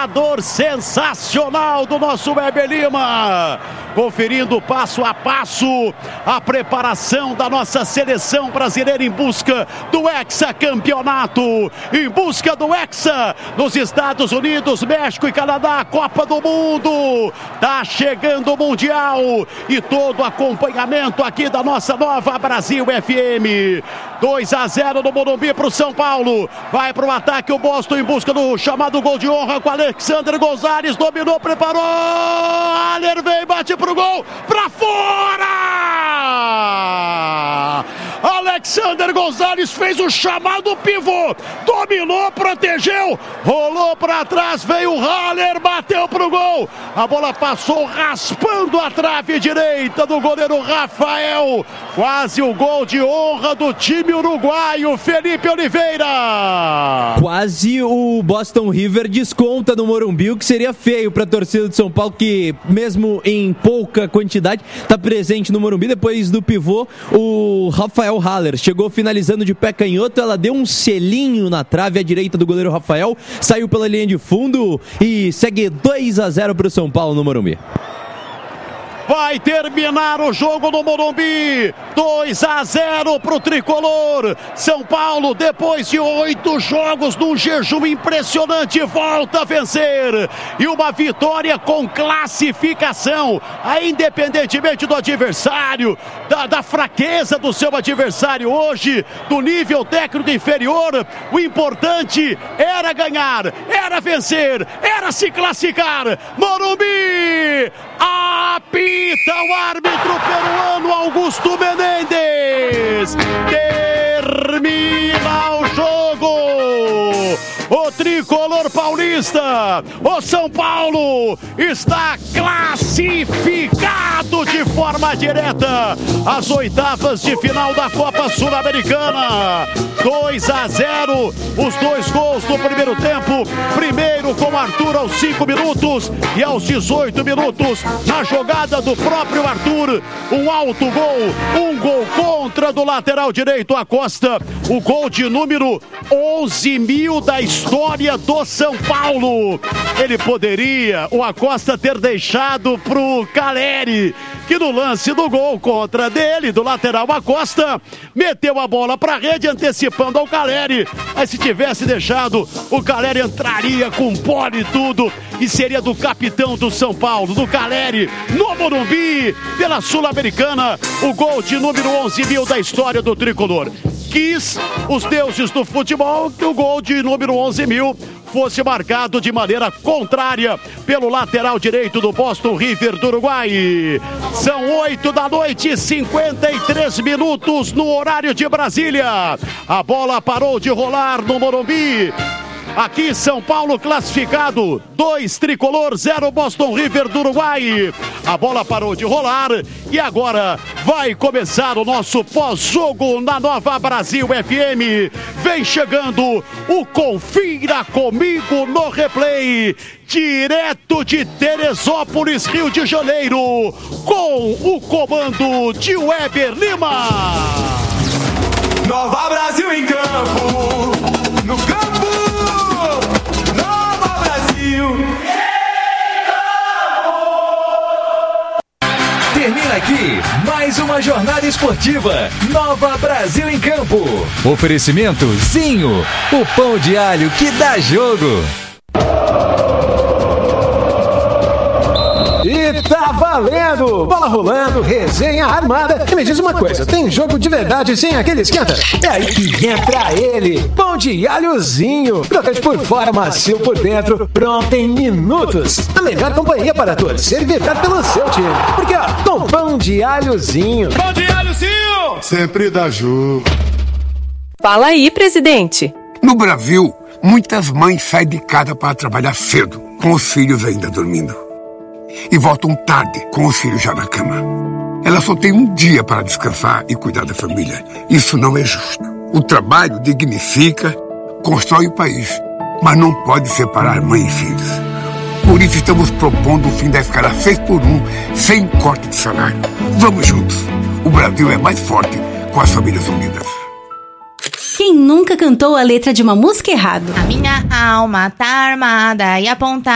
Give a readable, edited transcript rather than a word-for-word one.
narrador sensacional do nosso Weber Lima, conferindo passo a passo a preparação da nossa seleção brasileira em busca do hexacampeonato, em busca do hexa nos Estados Unidos, México e Canadá, Copa do Mundo. Tá chegando o Mundial e todo o acompanhamento aqui da nossa nova Brasil FM. 2-0 no Morumbi para o São Paulo. Vai para o ataque o Boston em busca do chamado gol de honra com Alexander Gonzalez. Dominou, preparou. Haller vem, bate pro gol. Para fora! Alexander Gonzalez fez o chamado pivô. Dominou, protegeu. Rolou para trás, veio o Haller, bateu pro gol. A bola passou raspando a trave direita do goleiro Rafael. Quase o gol de honra do time uruguaio, Felipe Oliveira. Quase o Boston River desconta no Morumbi, o que seria feio para a torcida de São Paulo, que mesmo em pouca quantidade está presente no Morumbi. Depois do pivô, o Rafael Haller chegou finalizando de pé canhoto, ela deu um selinho na trave à direita do goleiro Rafael, saiu pela linha de fundo e segue 2-0 para o São Paulo no Morumbi. Vai terminar o jogo no Morumbi, 2-0 para o Tricolor. São Paulo, depois de 8 jogos num jejum impressionante, volta a vencer. E uma vitória com classificação, independentemente do adversário, da fraqueza do seu adversário hoje, do nível técnico inferior. O importante era ganhar, era vencer, era se classificar. Morumbi, apita o árbitro peruano Augusto Menendez. Termina o jogo. O tricolor paulista, o São Paulo, está classificado de forma direta às oitavas de final da Copa Sul-Americana. 2-0, os 2 gols no primeiro tempo. Primeiro com Arthur aos 5 minutos e aos 18 minutos, na jogada do próprio Arthur, um alto gol, um gol contra do lateral direito Acosta, o gol de número 11.000 da história do São Paulo. Ele poderia, o Acosta, ter deixado pro Caleri, que no lance do gol contra dele, do lateral Acosta, meteu a bola pra rede, antecipando ao Caleri. Mas se tivesse deixado, o Caleri entraria com bola e tudo, e seria do capitão do São Paulo, do Caleri, no Morumbi, pela Sul-Americana, o gol de número 11.000 da história do tricolor. Quis os deuses do futebol que o gol de número 11.000 fosse marcado de maneira contrária pelo lateral direito do Boston River do Uruguai. São 8 da noite, 53 minutos no horário de Brasília. A bola parou de rolar no Morumbi. Aqui São Paulo classificado, 2 tricolor, 0 Boston River do Uruguai. A bola parou de rolar e agora vai começar o nosso pós-jogo na Nova Brasil FM. Vem chegando o Confira Comigo no Replay, direto de Teresópolis, Rio de Janeiro, com o comando de Weber Lima. Nova Brasil em campo, no campo. Nova Brasil. Termina aqui mais uma jornada esportiva. Nova Brasil em campo. Oferecimento Zinho, o pão de alho que dá jogo. E tá valendo! Bola rolando, resenha armada. E me diz uma coisa, tem jogo de verdade sem aquele esquenta? É aí que entra ele, pão de alhozinho. Crocante por fora, macio por dentro, pronto em minutos. A melhor companhia para torcer e vibrar pelo seu time. Porque ó, com pão de alhozinho. Pão de alhozinho! Sempre dá jogo. Fala aí, presidente. No Brasil, muitas mães saem de casa para trabalhar cedo, com os filhos ainda dormindo. E voltam tarde, com os filhos já na cama. Ela só tem um dia para descansar e cuidar da família. Isso não é justo. O trabalho dignifica, constrói o país, mas não pode separar mãe e filhos. Por isso estamos propondo o fim da escala 6x1, sem corte de salário. Vamos juntos. O Brasil é mais forte com as famílias unidas. Quem nunca cantou a letra de uma música errado? A minha alma tá armada e apontada.